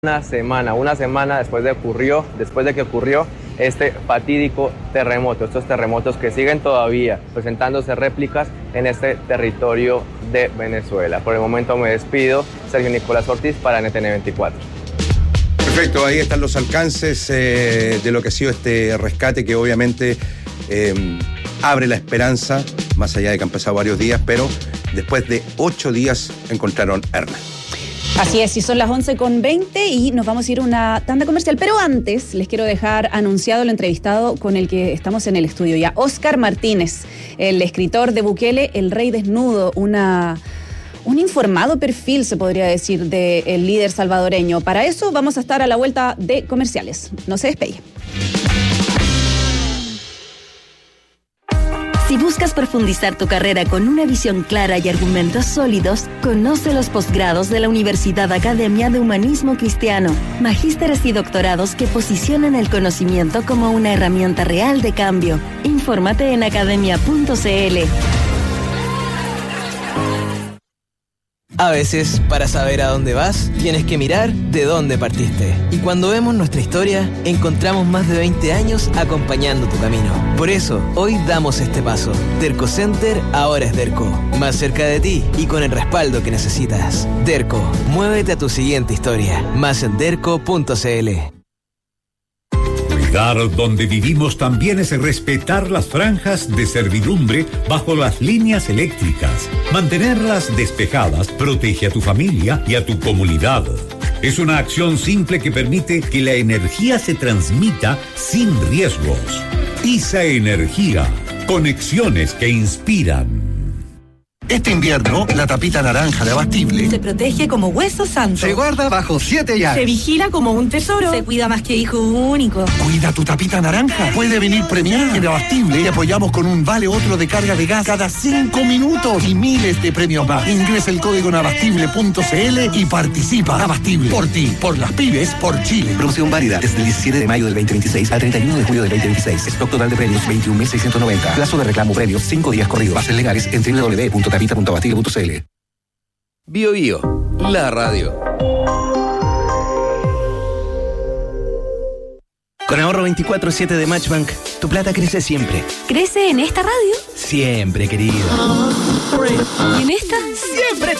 Una semana después de que ocurrió este fatídico terremoto, estos terremotos que siguen todavía presentándose réplicas en este territorio de Venezuela. Por el momento me despido, Sergio Nicolás Ortiz para NTN 24. Perfecto, ahí están los alcances de lo que ha sido este rescate, que obviamente abre la esperanza, más allá de que han pasado varios días, pero después de 8 días encontraron Erna. Así es, y son las 11:20 y nos vamos a ir a una tanda comercial. Pero antes les quiero dejar anunciado el entrevistado con el que estamos en el estudio ya. Óscar Martínez, el escritor de Bukele, El Rey Desnudo, un informado perfil, se podría decir, del líder salvadoreño. Para eso vamos a estar a la vuelta de comerciales. No se despegue. Si buscas profundizar tu carrera con una visión clara y argumentos sólidos, conoce los posgrados de la Universidad Academia de Humanismo Cristiano. Magísteres y doctorados que posicionan el conocimiento como una herramienta real de cambio. Infórmate en academia.cl. A veces, para saber a dónde vas, tienes que mirar de dónde partiste. Y cuando vemos nuestra historia, encontramos más de 20 años acompañando tu camino. Por eso, hoy damos este paso. Derco Center ahora es Derco. Más cerca de ti y con el respaldo que necesitas. Derco, muévete a tu siguiente historia. Más en derco.cl. Cuidar donde vivimos también es respetar las franjas de servidumbre bajo las líneas eléctricas. Mantenerlas despejadas protege a tu familia y a tu comunidad. Es una acción simple que permite que la energía se transmita sin riesgos. ISA Energía. Conexiones que inspiran. Este invierno, la tapita naranja de Abastible se protege como hueso santo. Se guarda bajo 7 llaves. Se vigila como un tesoro. Se cuida más que hijo único. Cuida tu tapita naranja. Puede venir premiada. En Abastible te apoyamos con un vale otro de carga de gas cada 5 minutos y miles de premios más. Ingresa el código en abastible.cl y participa. Abastible. Por ti, por las pymes, por Chile. Promoción válida desde el 17 de mayo del 2026 al 31 de julio del 2026. Stock total de premios 21.690. Plazo de reclamo premios 5 días corridos. Bases legales en www.tapita.abastible.cl. Bio Bio, la radio. Con ahorro 24/7 de Matchbank, tu plata crece siempre. ¿Crece en esta radio? Siempre, querido. ¿Y en esta? ¡Siempre,